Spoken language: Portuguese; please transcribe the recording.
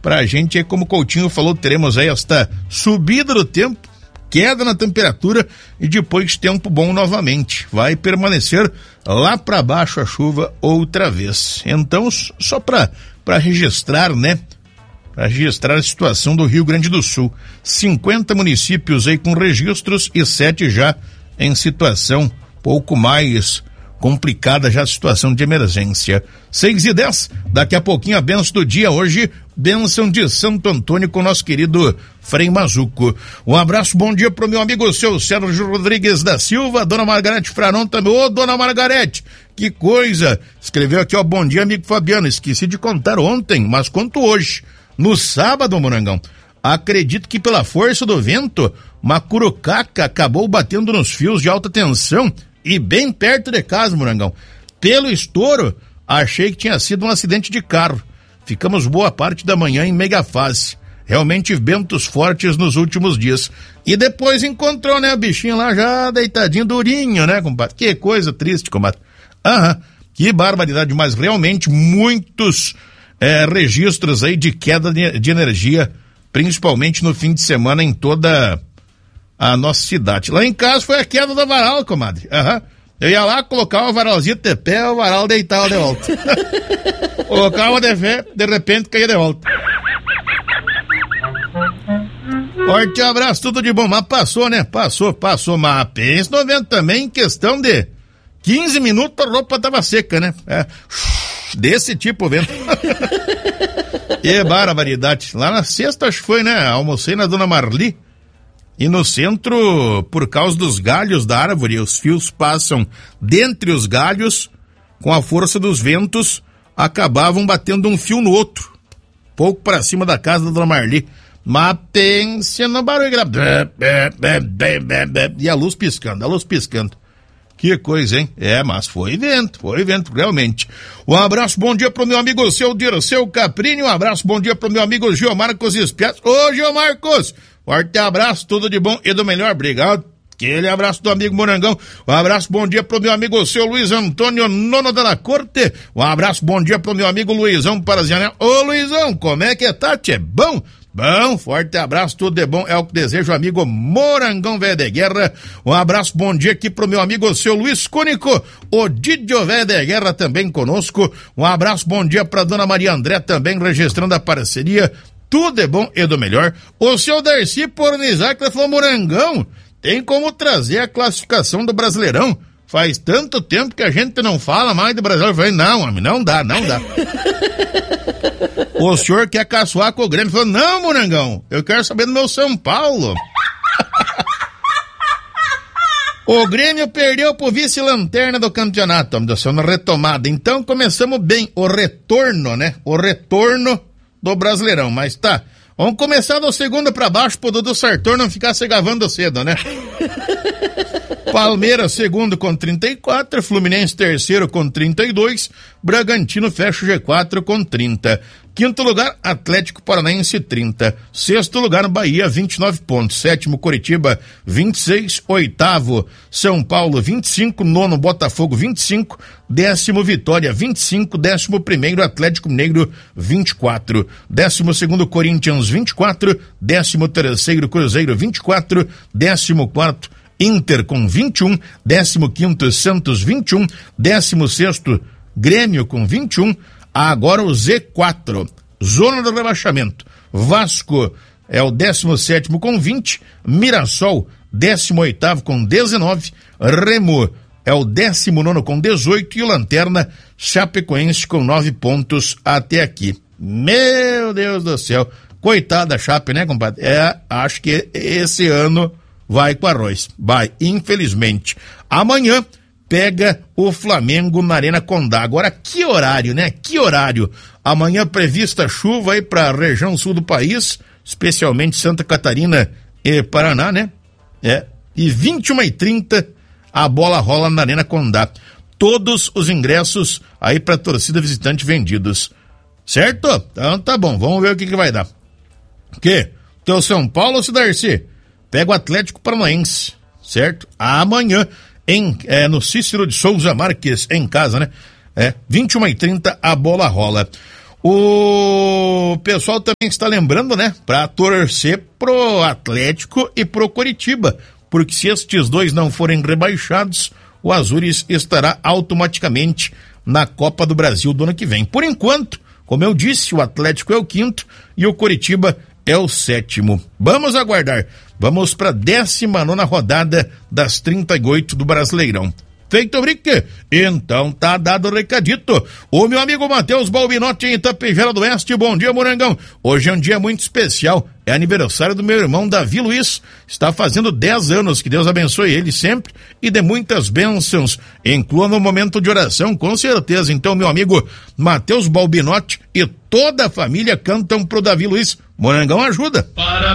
pra gente, como o Coutinho falou, teremos aí esta subida do tempo, queda na temperatura e depois tempo bom novamente. Vai permanecer lá para baixo a chuva outra vez. Então, só para registrar, né? Para registrar a situação do Rio Grande do Sul. 50 municípios aí com registros e 7 já em situação pouco mais complicada, já a situação de emergência. 6:10, daqui a pouquinho a bênção do dia, hoje, bênção de Santo Antônio com o nosso querido Frei Mazuco. Um abraço, bom dia pro meu amigo, seu Sérgio Rodrigues da Silva, dona Margarete Franon também. Ô, dona Margarete, que coisa! Escreveu aqui, ó, bom dia, amigo Fabiano, esqueci de contar ontem, mas conto hoje. No sábado, Morangão, acredito que pela força do vento, uma curucaca acabou batendo nos fios de alta tensão e bem perto de casa, Morangão. Pelo estouro, achei que tinha sido um acidente de carro. Ficamos boa parte da manhã em megafase. Realmente ventos fortes nos últimos dias. E depois encontrou, né, o bichinho lá já deitadinho, durinho, né, compadre? Que coisa triste, compadre. Que barbaridade, mas realmente muitos registros aí de queda de energia, principalmente no fim de semana em toda a nossa cidade. Lá em casa foi a queda da varal, comadre. Eu ia lá, colocava o varalzinho de pé, o varal deitava de volta. Colocava de pé, de repente caía de volta. Forte abraço, tudo de bom. Mas passou, né? Passou. Mas pensa no vento também, em questão de 15 minutos a roupa tava seca, né? Desse tipo o vento. Que barbaridade. Lá na sexta, acho que foi, né? Almocei na Dona Marli. E no centro, por causa dos galhos da árvore, os fios passam dentre os galhos, com a força dos ventos, acabavam batendo um fio no outro, pouco para cima da casa da Dona Marli. Mas pense no barulho, e a luz piscando. Que coisa, hein? Mas foi vento, realmente. Um abraço, bom dia pro meu amigo seu Dirceu Caprini, um abraço, bom dia pro meu amigo Gilmarcos Espiatos. Ô, Gilmarcos, forte abraço, tudo de bom e do melhor, obrigado. Aquele abraço do amigo Morangão. Um abraço, bom dia pro meu amigo seu Luiz Antônio Nono da La Corte. Um abraço, bom dia pro meu amigo Luizão Parazianel. Ô, Luizão, como é que tá, tchê? Bom, forte abraço, tudo de bom, é o que desejo, amigo Morangão Velho de Guerra. Um abraço, bom dia aqui pro meu amigo seu Luiz Cúnico, o Didio Velho de Guerra também conosco. Um abraço, bom dia pra dona Maria André também registrando a parceria. Tudo é bom e do melhor. O seu Darcy Pornizac falou, Morangão, tem como trazer a classificação do Brasileirão? Faz tanto tempo que a gente não fala mais do Brasil. Eu falei, não, homem, não dá. O senhor quer caçoar com o Grêmio? Falou, não, Morangão, eu quero saber do meu São Paulo. O Grêmio perdeu pro vice-lanterna do campeonato, homem, sendo retomada. Então começamos bem, o retorno, né? O retorno do Brasileirão, mas tá. Vamos começar do segundo pra baixo pro Dudu Sartor não ficar se gavando cedo, né? Palmeiras, segundo com 34, Fluminense, terceiro com 32, Bragantino fecha o G4 com 30. Quinto lugar, Atlético Paranaense, 30. Sexto lugar, Bahia, 29 pontos. Sétimo, Coritiba, 26. Oitavo, São Paulo, 25. Nono, Botafogo, 25. Décimo, Vitória, 25. Décimo primeiro, Atlético Mineiro, 24. Décimo segundo, Corinthians, 24. Décimo terceiro, Cruzeiro, 24. Décimo quarto, Inter com 21, 15º Santos 21, 16º Grêmio com 21, agora o Z4, zona do rebaixamento. Vasco é o 17º com 20, Mirassol 18º com 19, Remo é o 19º com 18 e o Lanterna Chapecoense com 9 pontos até aqui. Meu Deus do céu, coitada da Chape, né, compadre? Acho que esse ano vai com arroz, vai, infelizmente. Amanhã pega o Flamengo na Arena Condá. Agora, que horário, né? Que horário? Amanhã prevista chuva aí pra região sul do país, especialmente Santa Catarina e Paraná, né? E 21h30 a bola rola na Arena Condá. Todos os ingressos aí pra torcida visitante vendidos. Certo? Então tá bom, vamos ver o que vai dar. O quê? Teu São Paulo ou se Darcy? Pega o Atlético Paranaense, certo? Amanhã, no Cícero de Souza Marques, em casa, né? 21h30, a bola rola. O pessoal também está lembrando, né, para torcer pro Atlético e pro Coritiba, porque se estes dois não forem rebaixados, o Azures estará automaticamente na Copa do Brasil do ano que vem. Por enquanto, como eu disse, o Atlético é o 5º e o Coritiba é o 7º. Vamos aguardar. Vamos para a 19ª rodada das 38 do Brasileirão. Feito o brique? Então tá dado o recadito. O meu amigo Matheus Balbinotti em Itapejara do Oeste. Bom dia, Morangão. Hoje é um dia muito especial. É aniversário do meu irmão Davi Luiz. Está fazendo 10 anos. Que Deus abençoe ele sempre e dê muitas bênçãos. Inclua no momento de oração, com certeza. Então, meu amigo Matheus Balbinotti e toda a família cantam pro Davi Luiz. Morangão ajuda.